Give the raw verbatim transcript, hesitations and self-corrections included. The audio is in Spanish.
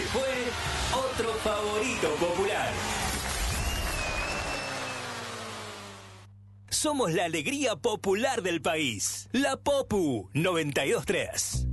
fue otro favorito popular. Somos la alegría popular del país. La Popu noventa y dos punto tres.